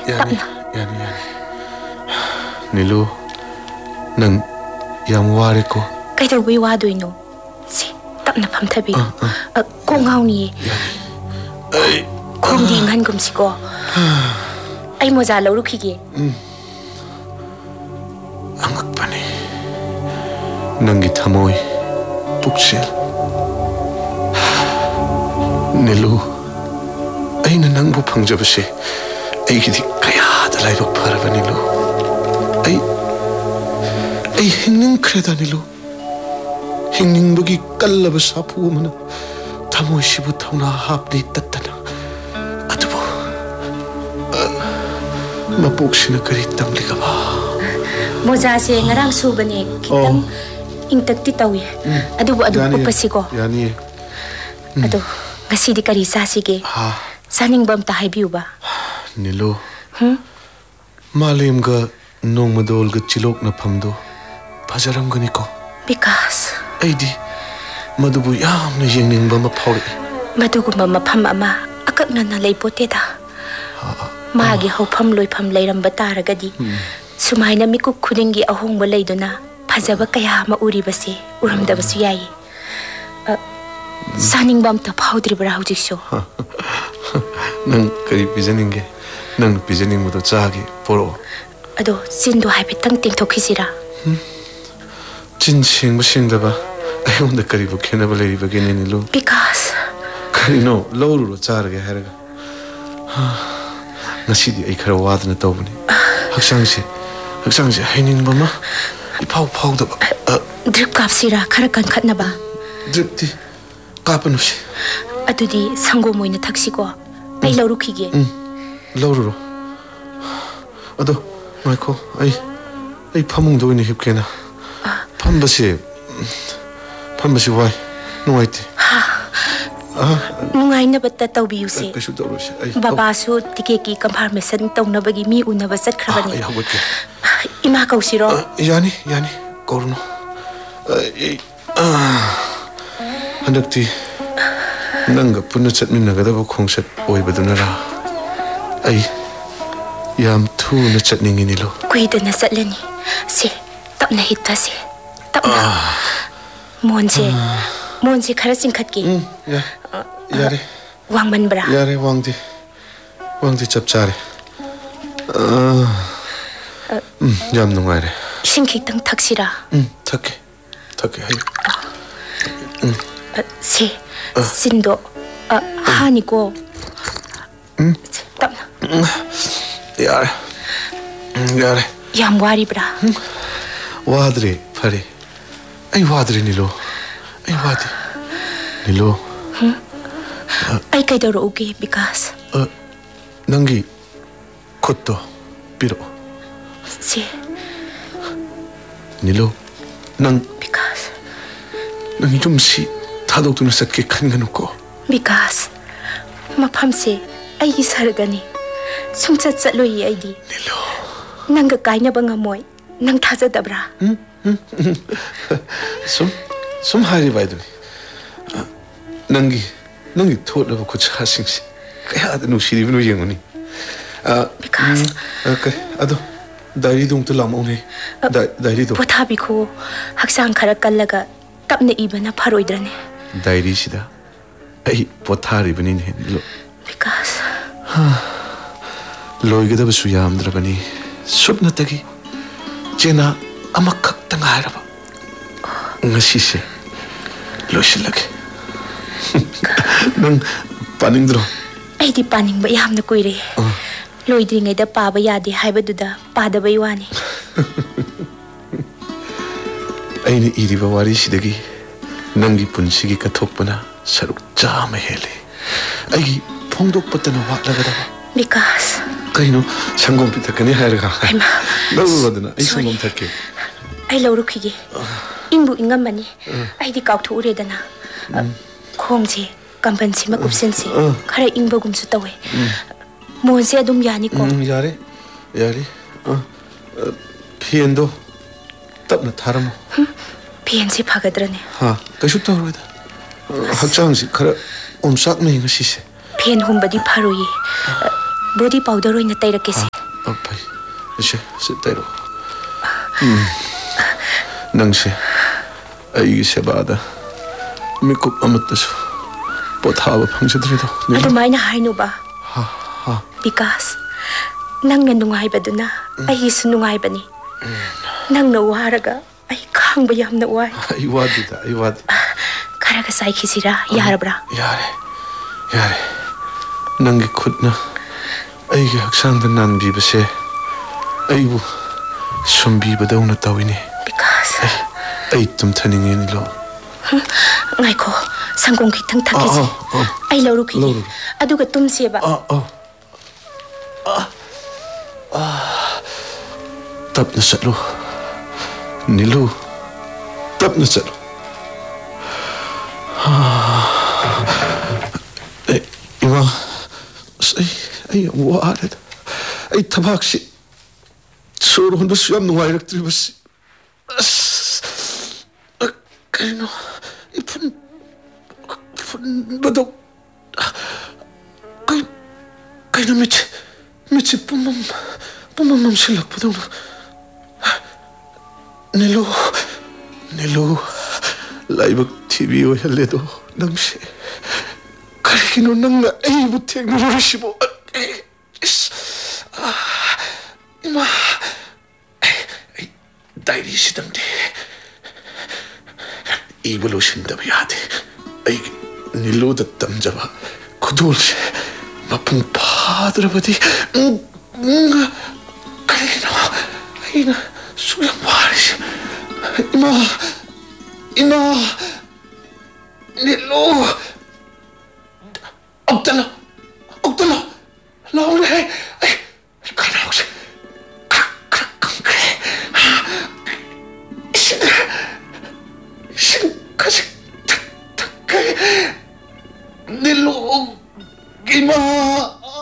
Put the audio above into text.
yani Nilu nang yam wari ko kaidawi wadoino si tapna phamthabi ko ngauni ai khomdi ngan gumsi ko ai moza lawrukhige angakpani nangi thamoi pukshel Nilu aina nangbu phangjabase aigidi kayada laibak pharaba Nilu ai hingning kreda Nilu hingning bagi kallaba sapu mana thamoi sibu thauna hapdi tattana atubo mapuksina kari tamligaba moza se ngarang subane kitang ingtakti tawi adu upasiko yani adu ngasidi kari sasige saningbam ta haibiuba Nilu malemga nongmadolga chilokna phamdo phajaramgani ko because aidi madubu yamna yengningba ma phawri maduguma mapham ama akakna na leipoteda magi hofam loifam leiramba taragadi sumaina miku khudingi ahongba leiduna phajaba kaya ma uribase uramdabasu yai saningbam ta phawdribra hujikso nang kari pijaninge nang pijaning mudo chagi poro ado sindu haibitang tingthokhisira chin singba singdaba ayonda kari bu khenaba leiriba gene Nilu because karino lawru charage haraga ngasidi ai khara wadna tawbani haksangse hainingba ma phawdaba drip kapsira khara kan khatnaba dripti kapanusi adudi sango moina thaksiko ai lawrukhige lawru ado maiko ai phamung doine hipkena phambasi wai nuaite nungaina batta tawbiuse kashu tawrose babasu tikeki confirmation tawnabagi mi unaba satkrabani ai hawatke ima kausiro yani korno handakti nanga punna chatminagadaba khongsat oibadunara ai yam thuna chatningi Nilu kuidana satlani se tapna hittase tapna monje khara singkhatki yare wangmanbra yare wangdi chapchare yam nungaire singkhitang thaksira thake hai se sindo haniko tapna yare yam waribra wadre phare ai wadre Nilu ai wadi Nilu ai kaidaro uge because nangi khotto piro se Nilu nang because nangi jumsi thadokuna satke khanganuko because maphamse ai gi sargani sumchat chatloi aidi Nilu nanga kaina bangamoy nang thajadabra sum hari baiduni nangi tholaba kuchasingsi kaya nu siribnu yenguni because okay ado diary dong to lamone diary do pothabi ko haksang khara kallaga tapne ibana pharoidrane diary sida ai pothari bani ne because loigada basu yamdrabani subna tagi chena amakak tangaraba ngasi se loisilage nang paningdro ai di paning ba yamna kuire loidringai da paba yade haibaduda pada bai wani aini iriba wari sidagi nangi punsigi kathokpana saruk chama hele aigi phongdok patana watlagada because kaino sangom pitakani hairga lawrodana ai sangom thakke ai lawrukhige ingbu ingamani ai di kauthu uredana khongje kampansi makupsensi khara ingbagumsu tawe monse adum yani ko yare phiendo tapna tharamo phiensi phagadrane kaishu tawreda hakchangsi khara omsak nei ngasi se phien humbadi pharoi body powder oina tairakese ꯐꯩ ꯁꯤ ꯇꯩꯔꯣ ꯅꯪꯁꯦ ꯑꯩꯒꯤ ꯁꯦꯕꯥꯗ ꯃꯤꯀꯨꯞ ꯑꯃꯠꯇꯁꯨ ꯄꯣꯊꯥꯕ ꯐꯪꯖꯗ꯭ꯔꯤꯗꯣ ꯑꯗꯨꯃꯥꯏꯅ ꯍꯥꯏꯅꯨꯕ ꯕꯤꯀꯥꯁ ꯅꯪꯅ ꯅꯨꯡꯉꯥꯏꯕꯗꯨꯅ ꯑꯩꯒꯤꯁꯨ ꯅꯨꯡꯉꯥꯏꯕꯅꯤ ꯅꯪꯅ ꯋꯥꯔꯒ ꯑꯩ ꯈꯥꯡꯕ ꯌꯥꯝꯅ ꯋꯥꯏ ꯑꯩ ꯋꯥꯗꯦ ꯈꯔꯒ ꯆꯥꯏꯈꯤꯁꯤꯔꯥ ꯌꯥꯔꯕ꯭ꯔꯥ ꯌꯥꯔꯦ ꯅꯪꯒꯤ ꯈꯨꯠꯅ ꯑꯩꯒꯤ ꯍꯛꯆꯥꯡꯗ ꯅꯥꯟꯕꯤꯕꯁꯦ ꯑꯩꯕꯨ ꯁꯨꯝꯕꯤꯕꯗꯧꯅ ꯇꯧꯏꯅꯦ ꯕꯤꯀꯥꯁ ꯑꯩ ꯇꯨꯝꯊꯅꯤꯡꯉꯦ ꯅꯤꯂꯣ ꯉꯥꯏꯈꯣ ꯁꯪꯒꯣꯝ ꯈꯤꯇꯪ ꯊꯛꯈꯤꯁꯤ ꯑꯩ ꯂꯧꯔꯨꯈꯤꯒꯦ ꯑꯗꯨꯒ ꯇꯨꯝꯁꯦꯕ ꯇꯞꯅ ꯆꯠꯂꯨ ꯅꯤꯂꯨ ꯇꯞꯅ ꯆꯠꯂꯨ 이마, 아이 와래다. 아이 타박시 서로 혼자 수염 누아이락 들이봤시. 그리노 이쁜 바닥. 그이노 미치 뿜뿜 실락 보다. 닐로 라이브 TV 오헬레도 낭시. 그리기는 낭나 에이부 테크놀로시보 이마 다이리시던데 이블로신다고 야돼 에이 닐로다 땀잡아 구돌시 마풍 파들어버디 그리기는 이나 수영 말이시 이마 닐로 억달러 라울레 가라 혹시 그래 신까지 닐로